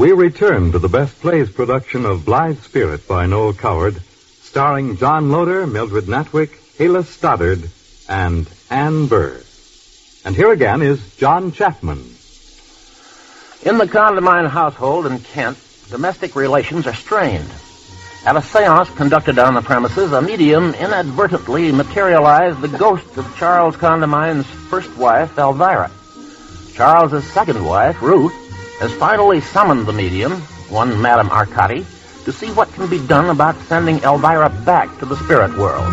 we return to the Best Plays production of Blithe Spirit by Noel Coward, starring John Loder, Mildred Natwick, Hela Stoddard, and Ann Burr. And here again is John Chapman. In the Condamine household in Kent, domestic relations are strained. At a seance conducted on the premises, a medium inadvertently materialized the ghost of Charles Condamine's first wife, Elvira. Charles's second wife, Ruth, has finally summoned the medium, one Madame Arcati, to see what can be done about sending Elvira back to the spirit world.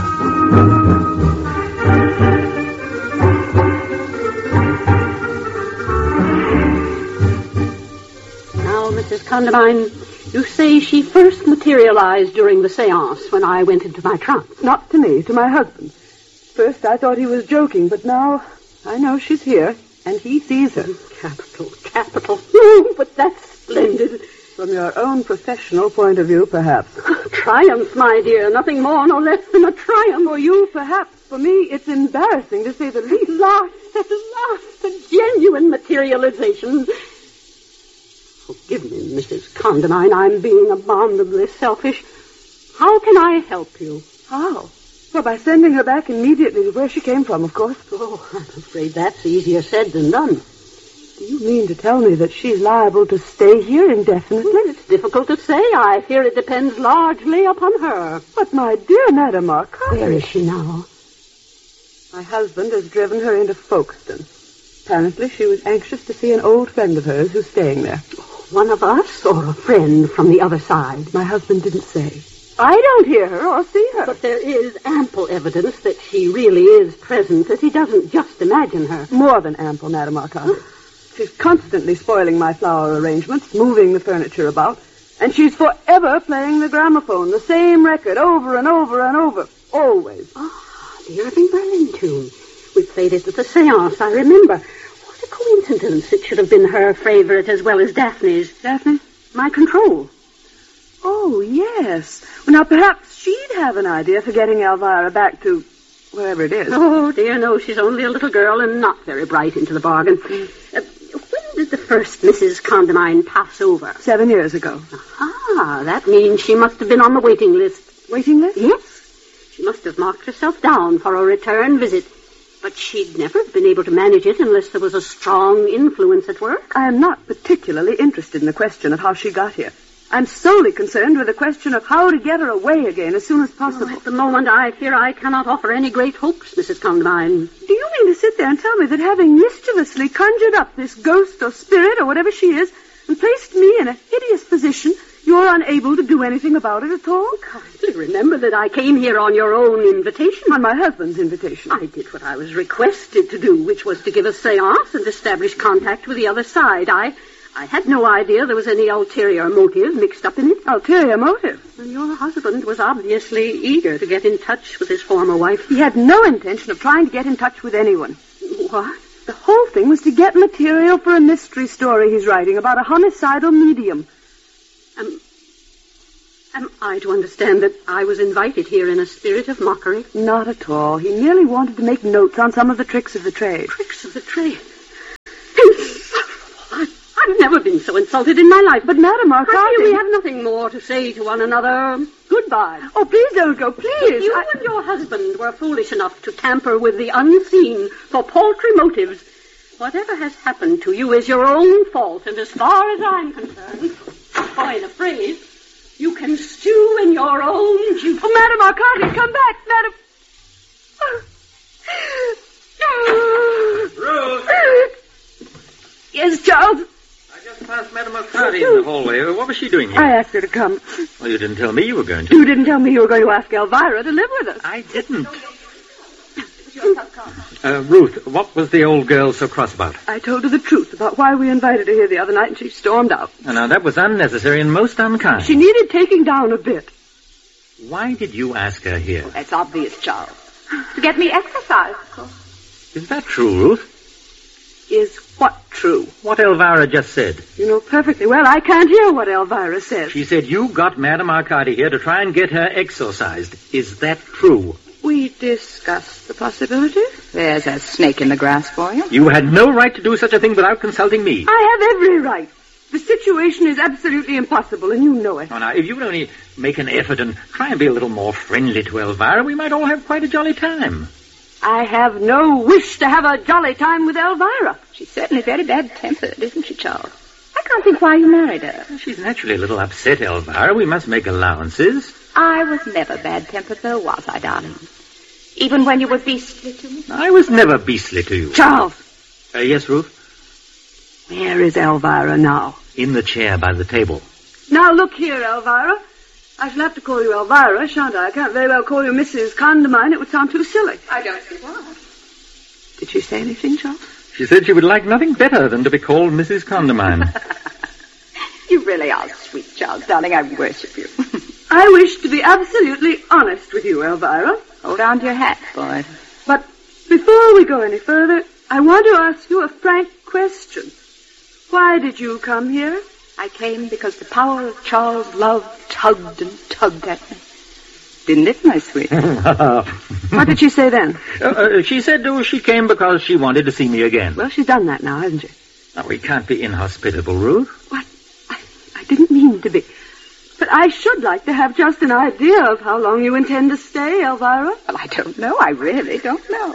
Now, Mrs. Condamine, you say she first materialized during the seance when I went into my trance. Not to me, to my husband. First I thought he was joking, but now I know she's here, and he sees her. Capital. Oh, but that's splendid. From your own professional point of view, perhaps. Triumph, my dear. Nothing more, no less than a triumph. For you, perhaps. For me, it's embarrassing, to say the least. At last, a genuine materialization. Forgive me, Mrs. Condamine. I'm being abominably selfish. How can I help you? How? Well, by sending her back immediately to where she came from, of course. Oh, I'm afraid that's easier said than done. Do you mean to tell me that she's liable to stay here indefinitely? Well, it's difficult to say. I fear it depends largely upon her. But, my dear Madame Arcati... Where is she now? My husband has driven her into Folkestone. Apparently she was anxious to see an old friend of hers who's staying there. One of us or a friend from the other side? My husband didn't say. I don't hear her or see her. But there is ample evidence that she really is present, that he doesn't just imagine her. More than ample, Madame Arcati. She's constantly spoiling my flower arrangements, moving the furniture about, and she's forever playing the gramophone, the same record, over and over and over, always. The Irving Berlin tune. We played it at the seance, I remember. What a coincidence. It should have been her favorite as well as Daphne's. Daphne? My Control. Oh, yes. Well, now, perhaps she'd have an idea for getting Elvira back to wherever it is. Oh, dear, no. She's only a little girl and not very bright into the bargain. When did the first Mrs. Condamine pass over? 7 years ago. Aha, that means she must have been on the waiting list. Waiting list? Yes. She must have marked herself down for a return visit. But she'd never been able to manage it unless there was a strong influence at work. I am not particularly interested in the question of how she got here. I'm solely concerned with the question of how to get her away again as soon as possible. At the moment, I fear I cannot offer any great hopes, Mrs. Condamine. Do you mean to sit there and tell me that having mischievously conjured up this ghost or spirit or whatever she is and placed me in a hideous position, you're unable to do anything about it at all? Kindly remember that I came here on your own invitation. On my husband's invitation. I did what I was requested to do, which was to give a seance and establish contact with the other side. I had no idea there was any ulterior motive mixed up in it. Ulterior motive? And your husband was obviously eager to get in touch with his former wife. He had no intention of trying to get in touch with anyone. What? The whole thing was to get material for a mystery story he's writing about a homicidal medium. Am I to understand that I was invited here in a spirit of mockery? Not at all. He merely wanted to make notes on some of the tricks of the trade. Tricks of the trade? I've never been so insulted in my life. But, Madame Arcati... I fear we have nothing more to say to one another. Goodbye. Oh, please don't go, please. If you and your husband were foolish enough to tamper with the unseen for paltry motives, whatever has happened to you is your own fault, and as far as I'm concerned, coin a phrase, you can stew in your own juice. Oh, Madame Arcati, come back, Madame... Ruth! Yes, Charles? I just passed Madame Arcati in the hallway. What was she doing here? I asked her to come. Well, you didn't tell me you were going to. You didn't tell me you were going to ask Elvira to live with us. I didn't. Ruth, what was the old girl so cross about? I told her the truth about why we invited her here the other night, and she stormed out. Now, that was unnecessary and most unkind. She needed taking down a bit. Why did you ask her here? That's obvious, Charles. To get me exercise, of course. Is that true, Ruth? Is what true? What Elvira just said. You know perfectly well I can't hear what Elvira says. She said you got Madame Arcati here to try and get her exorcised. Is that true? We discussed the possibility. There's a snake in the grass for you. You had no right to do such a thing without consulting me. I have every right. The situation is absolutely impossible, and you know it. Oh, now, if you would only make an effort and try and be a little more friendly to Elvira, we might all have quite a jolly time. I have no wish to have a jolly time with Elvira. She's certainly very bad-tempered, isn't she, Charles? I can't think why you married her. She's naturally a little upset, Elvira. We must make allowances. I was never bad-tempered, though, was I, darling? Even when you were beastly to me? I was never beastly to you. Charles! Yes, Ruth? Where is Elvira now? In the chair by the table. Now, look here, Elvira. I shall have to call you Elvira, shan't I? I can't very well call you Mrs. Condamine. It would sound too silly. I don't see why. Did she say anything, Charles? She said she would like nothing better than to be called Mrs. Condamine. You really are sweet, Charles, darling. I worship you. I wish to be absolutely honest with you, Elvira. Hold on to your hat, boy. But before we go any further, I want to ask you a frank question. Why did you come here? I came because the power of Charles' love tugged and tugged at me. Didn't it, my sweet? What did she say then? She said she came because she wanted to see me again. Well, she's done that now, hasn't she? Now, we can't be inhospitable, Ruth. What? I didn't mean to be. But I should like to have just an idea of how long you intend to stay, Elvira. Well, I don't know. I really don't know.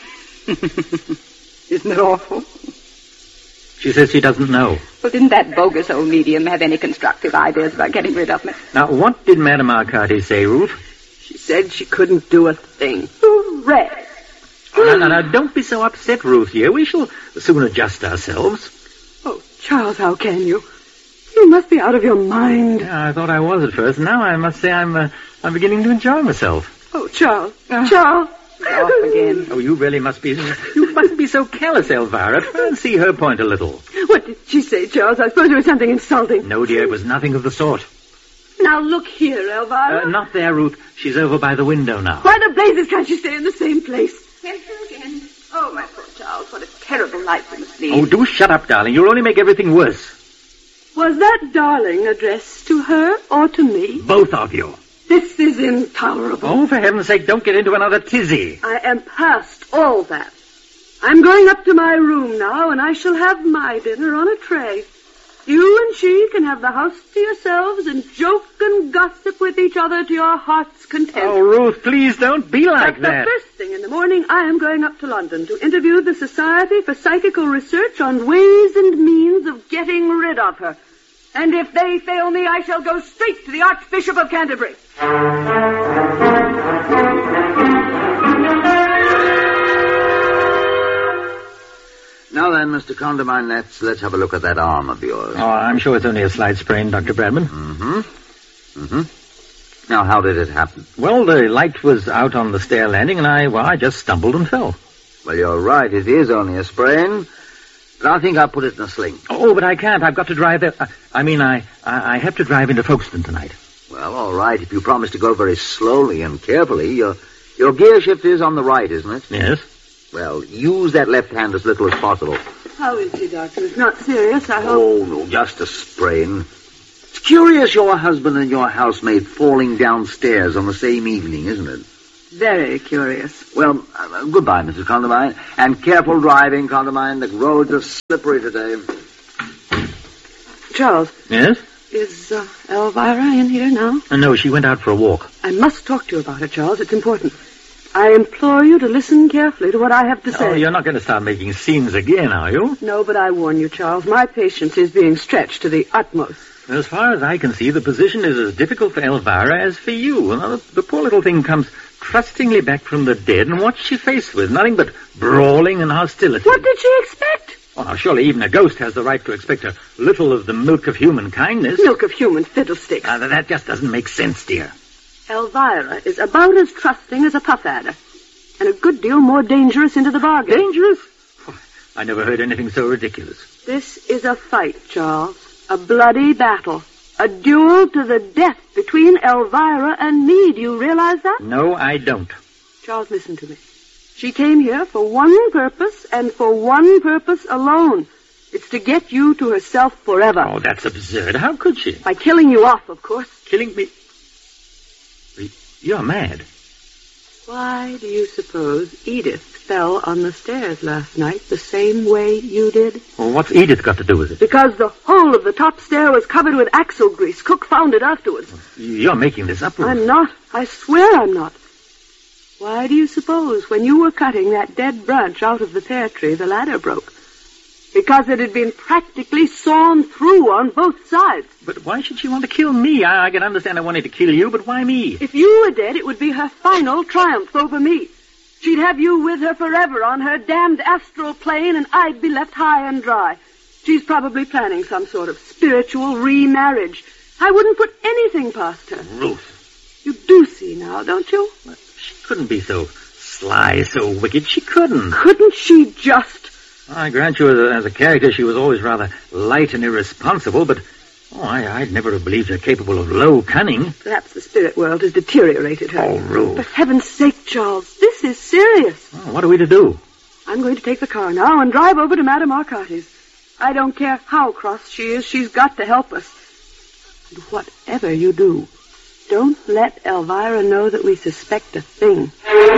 Isn't it awful? She says she doesn't know. Well, didn't that bogus old medium have any constructive ideas about getting rid of me? Now, what did Madame Arcady say, Ruth? She said she couldn't do a thing. Hooray! Now, don't be so upset, Ruth, here. We shall soon adjust ourselves. Oh, Charles, how can you? You must be out of your mind. Yeah, I thought I was at first. Now I must say I'm beginning to enjoy myself. Oh, Charles. Charles. Off again. Oh, you really must be... You mustn't be so callous, Elvira. Try and see her point a little. What did she say, Charles? I suppose it was something insulting. No, dear, it was nothing of the sort. Now, look here, Elvira. Not there, Ruth. She's over by the window now. Why the blazes can't she stay in the same place? Here's her again. Oh, my poor Charles, what a terrible life you must lead. Oh, do shut up, darling. You'll only make everything worse. Was that darling addressed to her or to me? Both of you. This is intolerable. Oh, for heaven's sake, don't get into another tizzy. I am past all that. I'm going up to my room now, and I shall have my dinner on a tray. You and she can have the house to yourselves and joke and gossip with each other to your heart's content. Oh, Ruth, please don't be like that. The first thing in the morning, I am going up to London to interview the Society for Psychical Research on ways and means of getting rid of her. And if they fail me, I shall go straight to the Archbishop of Canterbury. Now then, Mr. Condamine, let's have a look at that arm of yours. Oh, I'm sure it's only a slight sprain, Dr. Bradman. Now, how did it happen? Well, the light was out on the stair landing, and I just stumbled and fell. Well, you're right. It is only a sprain. But I think I'll put it in a sling. Oh, but I can't. I've got to drive there. I have to drive into Folkestone tonight. Well, all right. If you promise to go very slowly and carefully, your gear shift is on the right, isn't it? Yes. Well, use that left hand as little as possible. How is he, Doctor? It's not serious, I hope. Oh, no, just a sprain. It's curious your husband and your housemaid falling downstairs on the same evening, isn't it? Very curious. Well, goodbye, Mrs. Condamine. And careful driving, Condamine. The roads are slippery today. Charles. Yes? Is Elvira in here now? No, she went out for a walk. I must talk to you about it, Charles. It's important. I implore you to listen carefully to what I have to say. Oh, you're not going to start making scenes again, are you? No, but I warn you, Charles. My patience is being stretched to the utmost. As far as I can see, the position is as difficult for Elvira as for you. Now, the poor little thing comes trustingly back from the dead, and what's she faced with? Nothing but brawling and hostility. What did she expect? Oh, now, surely even a ghost has the right to expect a little of the milk of human kindness. Milk of human fiddlesticks. That just doesn't make sense, dear. Elvira is about as trusting as a puff adder, and a good deal more dangerous into the bargain. Dangerous? Oh, I never heard anything so ridiculous. This is a fight, Charles. A bloody battle. A duel to the death between Elvira and me. Do you realize that? No, I don't. Charles, listen to me. She came here for one purpose, and for one purpose alone. It's to get you to herself forever. Oh, that's absurd. How could she? By killing you off, of course. Killing me? You're mad. Why do you suppose Edith fell on the stairs last night the same way you did. Well, what's Edith got to do with it? Because the whole of the top stair was covered with axle grease. Cook found it afterwards. You're making this up, Ruth. I'm not. I swear I'm not. Why do you suppose when you were cutting that dead branch out of the pear tree, the ladder broke? Because it had been practically sawn through on both sides. But why should she want to kill me? I can understand I wanted to kill you, but why me? If you were dead, it would be her final triumph over me. She'd have you with her forever on her damned astral plane, and I'd be left high and dry. She's probably planning some sort of spiritual remarriage. I wouldn't put anything past her. Ruth. You do see now, don't you? She couldn't be so sly, so wicked. She couldn't. Couldn't she just... I grant you, as a character, she was always rather light and irresponsible, but I'd never have believed her capable of low cunning. Perhaps the spirit world has deteriorated her. Oh, Ruth. For heaven's sake, Charles, this is serious. Oh, what are we to do? I'm going to take the car now and drive over to Madame Arcati's. I don't care how cross she is, she's got to help us. And whatever you do, don't let Elvira know that we suspect a thing.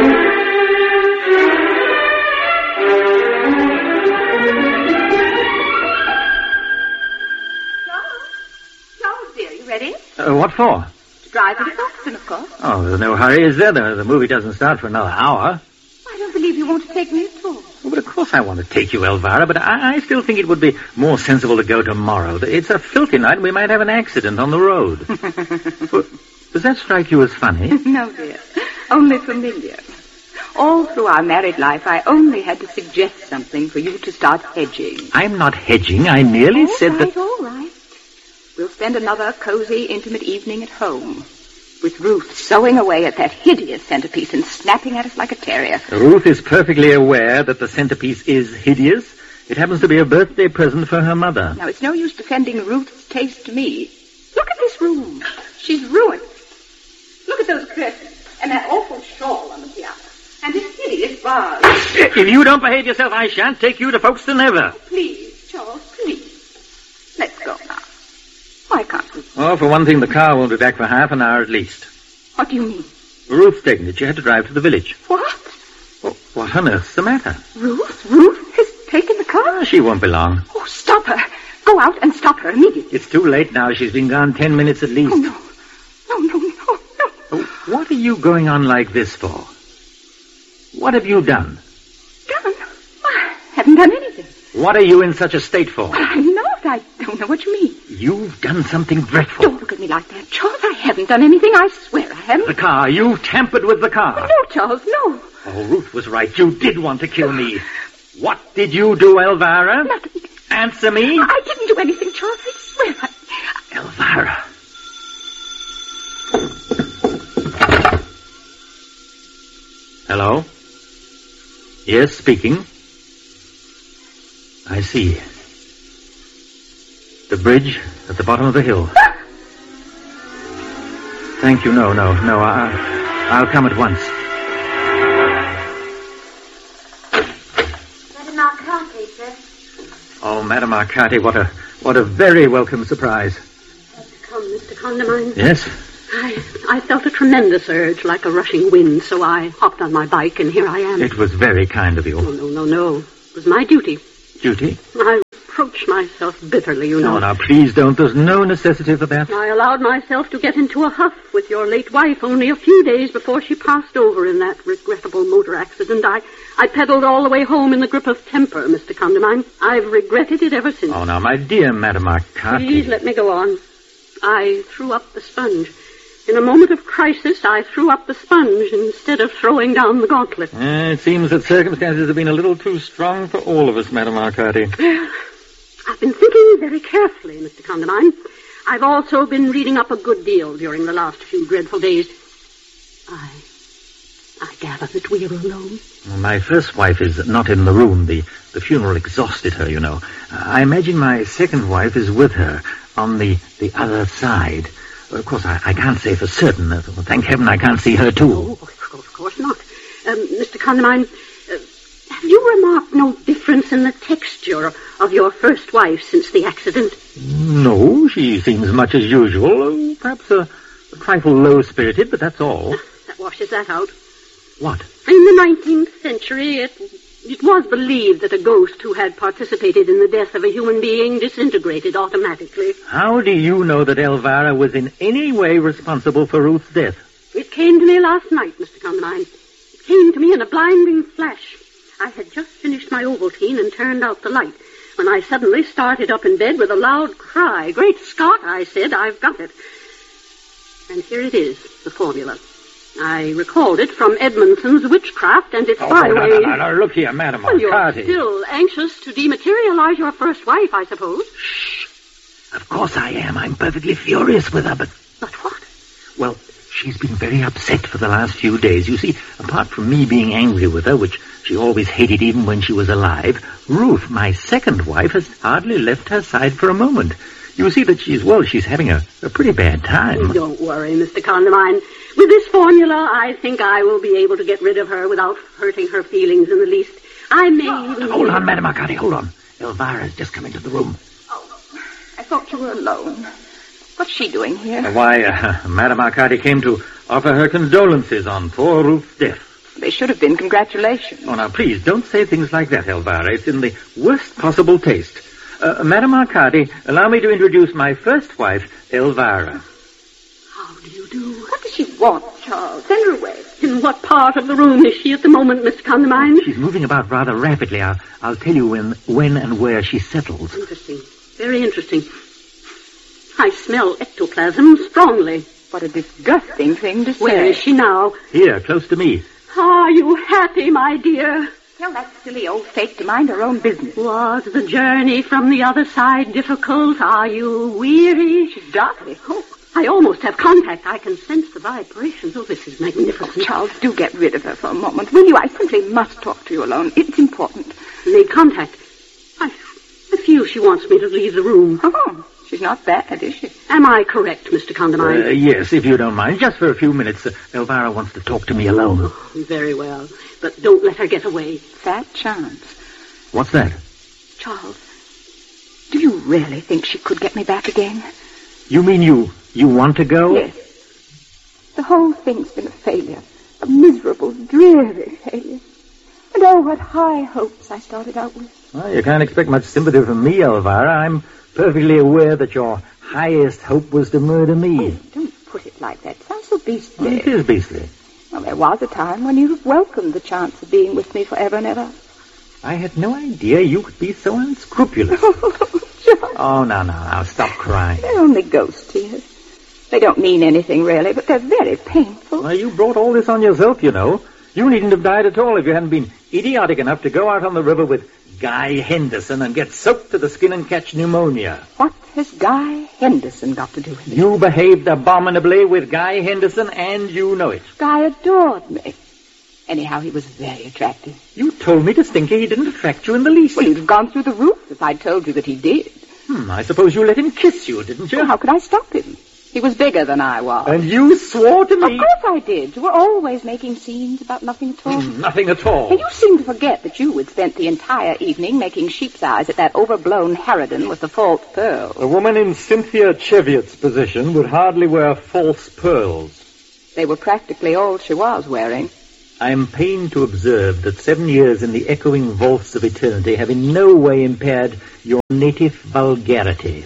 Ready? What for? To drive to Boston, of course. Oh, there's no hurry, is there? The movie doesn't start for another hour. I don't believe you want to take me at all. Oh, but of course I want to take you, Elvira, but I still think it would be more sensible to go tomorrow. It's a filthy night and we might have an accident on the road. Well, does that strike you as funny? No, dear. Only familiar. All through our married life, I only had to suggest something for you to start hedging. I'm not hedging. I merely said that... All right. We'll spend another cozy, intimate evening at home, with Ruth sewing away at that hideous centerpiece and snapping at us like a terrier. Ruth is perfectly aware that the centerpiece is hideous. It happens to be a birthday present for her mother. Now, it's no use defending Ruth's taste to me. Look at this room. She's ruined. Look at those curtains and that awful shawl on the piano. And this hideous vase. If you don't behave yourself, I shan't take you to Folkestone ever. Please, Charles, please. Let's go now. Why can't we? Well, for one thing, the car won't be back for half an hour at least. What do you mean? Ruth's taken it. She had to drive to the village. What? Well, what on earth's the matter? Ruth? Ruth has taken the car? She won't be long. Oh, stop her. Go out and stop her immediately. It's too late now. She's been gone 10 minutes at least. Oh, no. Oh, what are you going on like this for? What have you done? Done? I haven't done anything. What are you in such a state for? Well, I'm not. I don't know what you mean. You've done something dreadful. Don't look at me like that, Charles. I haven't done anything. I swear I haven't. The car. You tampered with the car. No, Charles, no. Oh, Ruth was right. You did want to kill me. What did you do, Elvira? Nothing. Answer me. I didn't do anything, Charles. I swear Elvira. Hello? Yes, speaking. I see. The bridge at the bottom of the hill. Thank you. No. I'll come at once. Madame Arcati, sir. Oh, Madame Arcati, what a very welcome surprise. Come, Mr. Condamine. Yes? I felt a tremendous urge, like a rushing wind, so I hopped on my bike, and here I am. It was very kind of you. Oh, no. It was my duty. Duty? I reproached myself bitterly, you know. No, now, please don't. There's no necessity for that. I allowed myself to get into a huff with your late wife only a few days before she passed over in that regrettable motor accident. I pedaled all the way home in the grip of temper, Mr. Condamine. I've regretted it ever since. Oh, now, my dear Madame Arcati. Please let me go on. I threw up the sponge. In a moment of crisis, I threw up the sponge instead of throwing down the gauntlet. It seems that circumstances have been a little too strong for all of us, Madame Arcati. Well, I've been thinking very carefully, Mr. Condamine. I've also been reading up a good deal during the last few dreadful days. I gather that we are alone. My first wife is not in the room. The funeral exhausted her, you know. I imagine my second wife is with her on the other side. Of course, I can't say for certain. Thank heaven I can't see her, too. Oh, of course not. Mr. Condamine, have you remarked no difference in the texture of your first wife since the accident? No, she seems much as usual. Perhaps a trifle low-spirited, but that's all. That washes that out. What? In the 19th century, it was believed that a ghost who had participated in the death of a human being disintegrated automatically. How do you know that Elvira was in any way responsible for Ruth's death? It came to me last night, Mr. Condamine. It came to me in a blinding flash. I had just finished my Ovaltine and turned out the light when I suddenly started up in bed with a loud cry. Great Scott, I said, I've got it. And here it is, the formula. I recalled it from Edmondson's Witchcraft and its byways. No, look here, Madam Well, you're Arcati. still anxious to dematerialize your first wife, I suppose. Of course I am. I'm perfectly furious with her, but... But what? Well, she's been very upset for the last few days. You see, apart from me being angry with her, which she always hated even when she was alive, Ruth, my second wife, has hardly left her side for a moment. You see that she's having a pretty bad time. Don't worry, Mr. Condamine. With this formula, I think I will be able to get rid of her without hurting her feelings in the least. I may even... Hold on, Madam Arcati, hold on. Elvira's just come into the room. Oh, I thought you were alone. What's she doing here? Why, Madam Arcati came to offer her condolences on poor Ruth's death. They should have been congratulations. Oh, now, please, don't say things like that, Elvira. It's in the worst possible taste. Madam Arcati, allow me to introduce my first wife, Elvira. How do you do? What does she want, Charles? Send her away. In what part of the room is she at the moment, Mr. Condamine? She's moving about rather rapidly. I'll tell you when and where she settles. Interesting. Very interesting. I smell ectoplasm strongly. What a disgusting thing to say. Where is she now? Here, close to me. Are you happy, my dear? Tell that silly old fake to mind her own business. Was the journey from the other side difficult? Are you weary? She's darkly hope. I almost have contact. I can sense the vibrations. Oh, this is magnificent. Charles, do get rid of her for a moment, will you? I simply must talk to you alone. It's important. Made contact. I feel she wants me to leave the room. Oh, she's not bad, is she? Am I correct, Mr. Condamine? Yes, if you don't mind. Just for a few minutes. Elvira wants to talk to me alone. Oh, very well. But don't let her get away. Fat chance. What's that? Charles, do you really think she could get me back again? You mean you want to go? Yes. The whole thing's been a failure. A miserable, dreary failure. And oh, what high hopes I started out with. Well, you can't expect much sympathy from me, Elvira. I'm perfectly aware that your highest hope was to murder me. Oh, don't put it like that. It sounds so beastly. Well, it is beastly. Well, there was a time when you welcomed the chance of being with me forever and ever. I had no idea you could be so unscrupulous. Oh, now, stop crying. They're only ghost tears. They don't mean anything, really, but they're very painful. Well, you brought all this on yourself, you know. You needn't have died at all if you hadn't been idiotic enough to go out on the river with Guy Henderson and get soaked to the skin and catch pneumonia. What has Guy Henderson got to do with it? You behaved abominably with Guy Henderson, and you know it. Guy adored me. Anyhow, he was very attractive. You told me distinctly he didn't affect you in the least. Well, you'd have gone through the roof if I'd told you that he did. I suppose you let him kiss you, didn't you? Well, how could I stop him? He was bigger than I was. And you swore to me... Of course I did. You were always making scenes about nothing at all. Nothing at all. And you seem to forget that you had spent the entire evening making sheep's eyes at that overblown harridan with the false pearls. A woman in Cynthia Cheviot's position would hardly wear false pearls. They were practically all she was wearing. I am pained to observe that 7 years in the echoing vaults of eternity have in no way impaired your native vulgarity.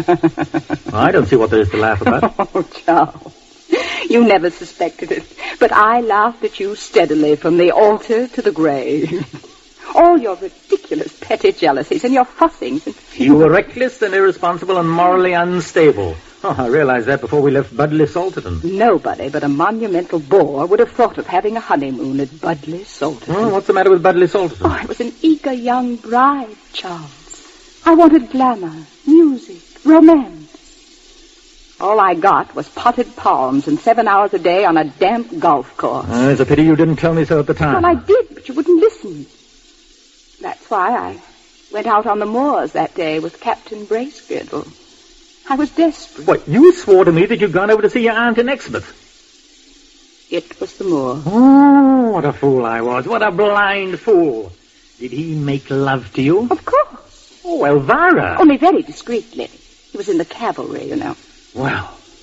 I don't see what there is to laugh about. Oh, Charles, you never suspected it, but I laughed at you steadily from the altar to the grave. All your ridiculous petty jealousies and your fussings and... You were reckless and irresponsible and morally unstable. Oh, I realized that before we left Budley Salterton. Nobody but a monumental bore would have thought of having a honeymoon at Budley Salterton. Oh, what's the matter with Budley Salterton? Oh, I was an eager young bride, Charles. I wanted glamour, music, romance. All I got was potted palms and 7 hours a day on a damp golf course. It's a pity you didn't tell me so at the time. Well, I did, but you wouldn't listen. That's why I went out on the moors that day with Captain Bracegirdle. I was desperate. What, you swore to me that you'd gone over to see your aunt in Exmouth? It was the moor. Oh, what a fool I was. What a blind fool. Did he make love to you? Of course. Oh, Elvira. Only very discreetly. He was in the cavalry, you know. Well,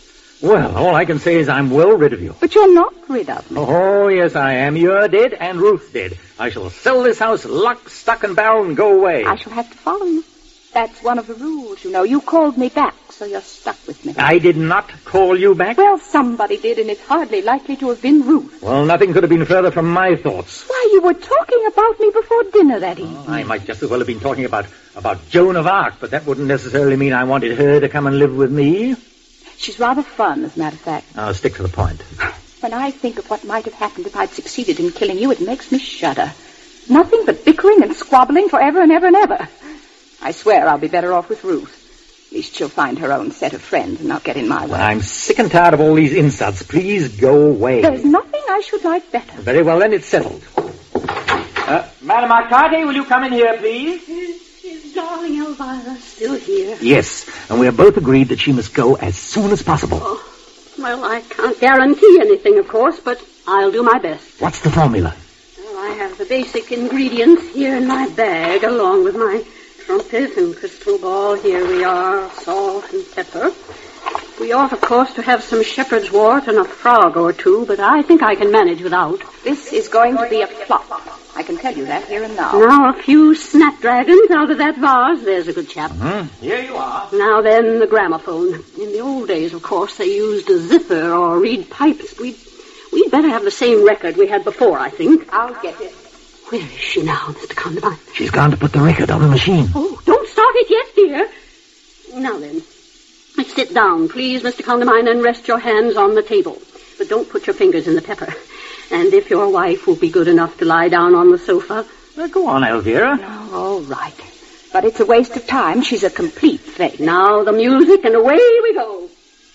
Well, all I can say is I'm well rid of you. But you're not rid of me. Oh, yes, I am. You're dead and Ruth's dead. I shall sell this house lock, stock, and barrel and go away. I shall have to follow you. That's one of the rules, you know. You called me back, so you're stuck with me. I did not call you back? Well, somebody did, and it's hardly likely to have been Ruth. Well, nothing could have been further from my thoughts. Why, you were talking about me before dinner that evening. I might just as well have been talking about Joan of Arc, but that wouldn't necessarily mean I wanted her to come and live with me. She's rather fun, as a matter of fact. I'll stick to the point. When I think of what might have happened if I'd succeeded in killing you, it makes me shudder. Nothing but bickering and squabbling forever and ever and ever. I swear I'll be better off with Ruth. At least she'll find her own set of friends and not get in my way. I'm sick and tired of all these insults. Please go away. There's nothing I should like better. Very well, then it's settled. Madam Arcady, will you come in here, please? Is darling Elvira still here? Yes, and we have both agreed that she must go as soon as possible. Oh, well, I can't guarantee anything, of course, but I'll do my best. What's the formula? Well, I have the basic ingredients here in my bag, along with my trumpet and crystal ball. Here we are, salt and pepper. We ought, of course, to have some shepherd's wort and a frog or two, but I think I can manage without. This is going to be a flop. I can tell you that here and now. Now, a few snapdragons out of that vase. There's a good chap. Mm-hmm. Here you are. Now then, the gramophone. In the old days, of course, they used a zither or reed pipes. We'd better have the same record we had before, I think. I'll get it. Where is she now, Mr. Condamine? She's gone to put the record on the machine. Oh, don't start it yet, dear. Now then, sit down, please, Mr. Condamine, and rest your hands on the table. But don't put your fingers in the pepper. And if your wife will be good enough to lie down on the sofa. Go on, Elvira. No, all right. But it's a waste of time. She's a complete fake. Now the music, and away we go.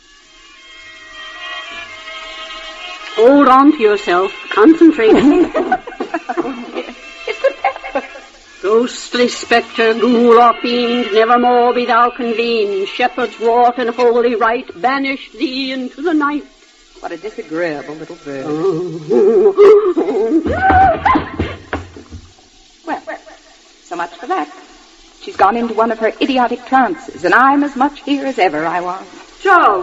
Hold on to yourself. Concentrate. It's the pepper. Ghostly spectre, ghoul or fiend, nevermore be thou convened. Shepherd's wort and holy rite banish thee into the night. What a disagreeable little bird. Well, so much for that. She's gone into one of her idiotic trances, and I'm as much here as ever I was. Charles!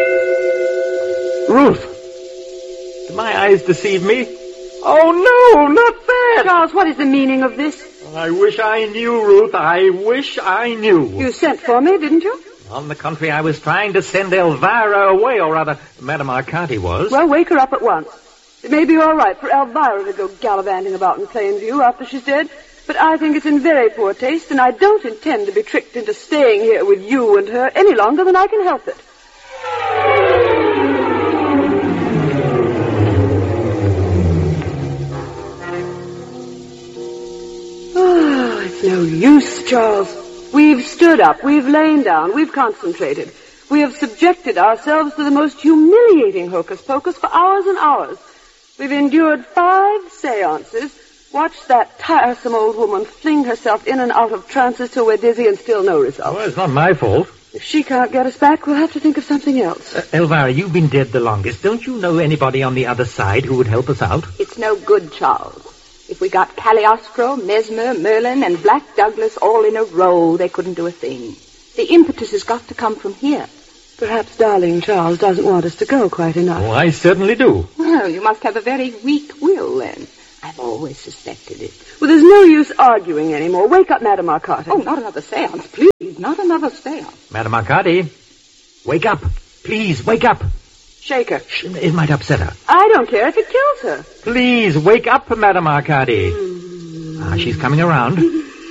Ruth! Did my eyes deceive me? Oh, no, not that! Charles, what is the meaning of this? I wish I knew, Ruth. I wish I knew. You sent for me, didn't you? On the contrary, I was trying to send Elvira away, or rather, Madame Arcady was. Well, wake her up at once. It may be all right for Elvira to go gallivanting about in plain view after she's dead, but I think it's in very poor taste, and I don't intend to be tricked into staying here with you and her any longer than I can help it. Oh, it's no use, Charles. We've stood up, we've lain down, we've concentrated. We have subjected ourselves to the most humiliating hocus-pocus for hours and hours. We've endured 5 seances, watched that tiresome old woman fling herself in and out of trances till we're dizzy and still no result. Well, it's not my fault. If she can't get us back, we'll have to think of something else. Elvira, you've been dead the longest. Don't you know anybody on the other side who would help us out? It's no good, Charles. If we got Cagliostro, Mesmer, Merlin, and Black Douglas all in a row, they couldn't do a thing. The impetus has got to come from here. Perhaps darling Charles doesn't want us to go quite enough. Oh, I certainly do. Well, you must have a very weak will, then. I've always suspected it. Well, there's no use arguing anymore. Wake up, Madame Arcady. Oh, not another seance, please. Not another seance. Madame Arcady, wake up. Please, wake up. Shake her. It might upset her. I don't care if it kills her. Please, wake up, Madame Arcady. She's coming around.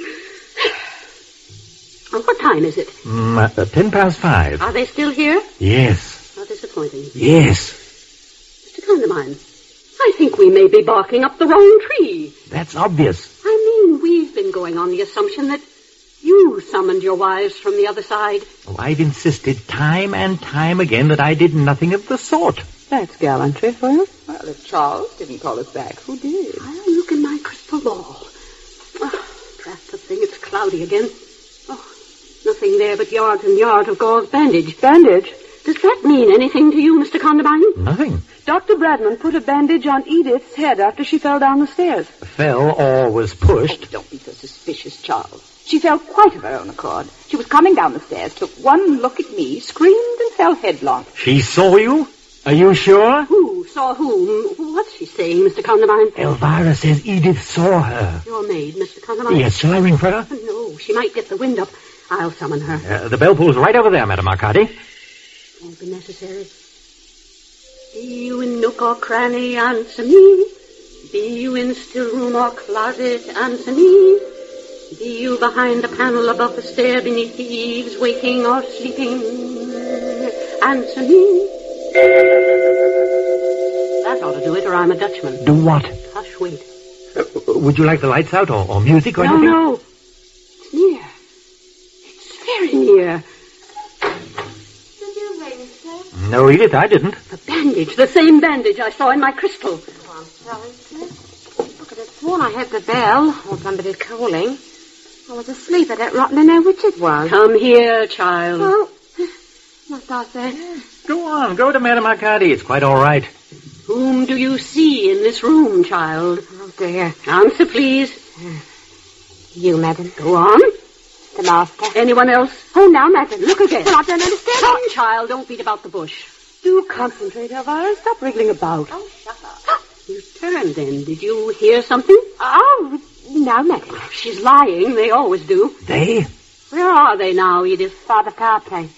What time is it? 5:10. Are they still here? Yes. How disappointing. Yes. Mr. Condamine, I think we may be barking up the wrong tree. That's obvious. I mean, we've been going on the assumption that you summoned your wives from the other side. Oh, I've insisted time and time again that I did nothing of the sort. That's gallantry for you. Well, if Charles didn't call us back, who did? I'll look in my crystal ball. Oh, drat the thing, it's cloudy again. Oh, nothing there but yards and yards of gauze bandage. Bandage? Does that mean anything to you, Mr. Condamine? Nothing. Dr. Bradman put a bandage on Edith's head after she fell down the stairs. Fell or was pushed. Oh, don't be so suspicious, Charles. She fell quite of her own accord. She was coming down the stairs, took one look at me, screamed and fell headlong. She saw you? Are you sure? Who saw whom? What's she saying, Mr. Condamine? Elvira says Edith saw her. Your maid, Mr. Condamine? Yes, shall I ring for her? No, she might get the wind up. I'll summon her. The bell pull's right over there, Madame Arcady. Won't be necessary. Be you in nook or cranny, answer me. Be you in still room or closet, answer me. Be you behind the panel above the stair, beneath the eaves, waking or sleeping, answer me. That ought to do it, or I'm a Dutchman. Do what? Hush, wait. Would you like the lights out or music or anything? No. It's near. It's very near. Did you ring, sir? No, Edith, I didn't. The bandage, the same bandage I saw in my crystal. Oh, I'm sorry, sir. I could have sworn I heard the bell, or somebody calling. I was asleep. I don't rightly know which it was. Come here, child. Oh, must I say? Go on, go to Madame Arcady. It's quite all right. Whom do you see in this room, child? Oh, dear. Answer, please. You, madam. Go on. The master. Anyone else? Oh, now, madam. Look again. Well, I don't understand. Come, child, don't beat about the bush. Do concentrate, Elvira. Stop wriggling about. Oh, shut up. You turned then. Did you hear something? Oh, no, madam. She's lying. They always do. They? Where are they now, Edith? By the fireplace.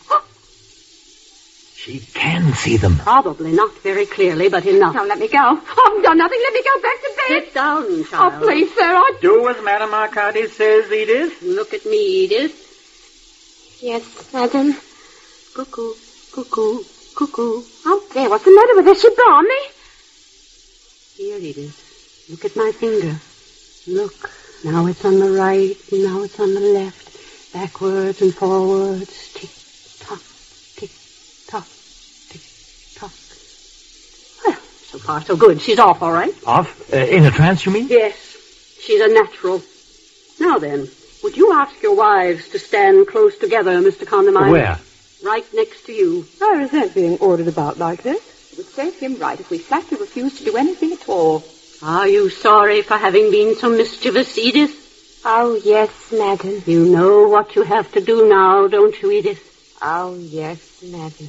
She can see them. Probably not very clearly, but enough. Don't let me go. I've done nothing. Let me go back to bed. Sit down, Oh, child. please, sir. I... Do as Madame Arcady says, Edith. Look at me, Edith. Yes, madam. Cuckoo, cuckoo, cuckoo. Oh, dear. What's the matter with her? She brought me. Here, Edith. Look at my finger. Look. Now it's on the right, and now it's on the left. Backwards and forwards. Tick, tock, tick, tock, tick, tock. Well, so far so good. She's off, all right? Off? In a trance, you mean? Yes. She's a natural. Now then, would you ask your wives to stand close together, Mr. Condamine? Where? Right next to you. I resent being ordered about like this. It would serve him right if we flatly refused to do anything at all. Are you sorry for having been so mischievous, Edith? Oh, yes, madam. You know what you have to do now, don't you, Edith? Oh, yes, madam.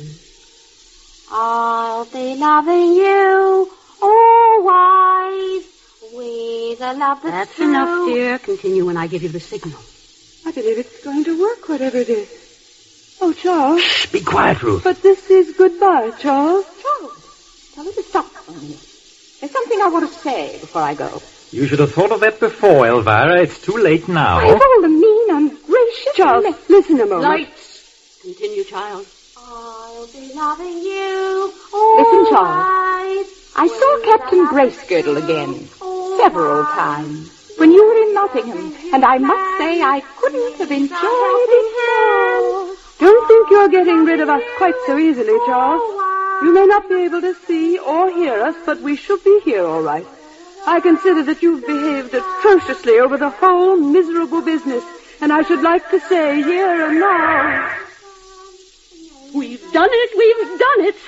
I'll be loving you always with a love that's true. enough, dear. Continue when I give you the signal. I believe it's going to work, whatever it is. Oh, Charles. Shh, be quiet, Ruth. But this is goodbye, Charles. Charles, tell her to stop calling me. There's something I want to say before I go. You should have thought of that before, Elvira. It's too late now. Of all the mean, ungracious... Charles, listen a moment. Lights. Continue, child. I'll be loving you Listen, Charles. always. I saw Captain Bracegirdle again, several times, when you were in Nottingham, and I must say I couldn't have enjoyed it more. Don't think you're getting rid of us quite so easily, Charles. You may not be able to see or hear us, but we should be here all right. I consider that you've behaved atrociously over the whole miserable business, and I should like to say here and now... We've done it. We've done it.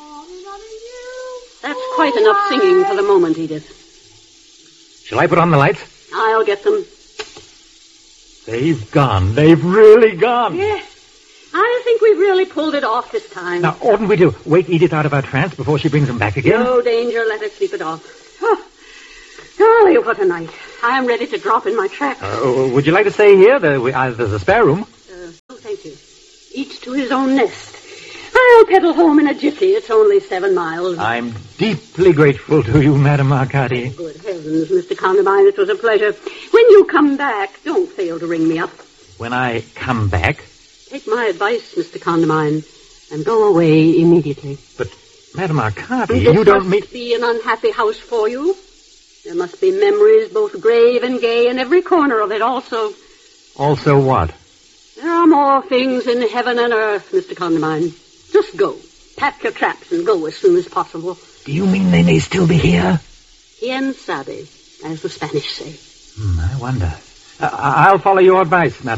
That's quite enough singing for the moment, Edith. Shall I put on the lights? I'll get them. They've gone. They've really gone. Yes. I think we've really pulled it off this time. Now, oughtn't we to wake Edith out of her trance before she brings them back again? No danger. Let her sleep it off. Oh, golly, what a night. I'm ready to drop in my tracks. Would you like to stay here? There's a spare room. Oh, thank you. Each to his own nest. I'll pedal home in a jiffy. It's only 7 miles. I'm deeply grateful to you, Madame Arcady. Good heavens, Mr. Condamine, it was a pleasure. When you come back, don't fail to ring me up. When I come back? Take my advice, Mr. Condamine, and go away immediately. But, Madame Arcady, This you don't mean... must be an unhappy house for you. There must be memories both grave and gay in every corner of it also. Also what? There are more things in heaven and earth, Mr. Condamine. Just go. Pack your traps and go as soon as possible. Do you mean they may still be here? Quien sabe, as the Spanish say. I wonder. I'll follow your advice, Madame.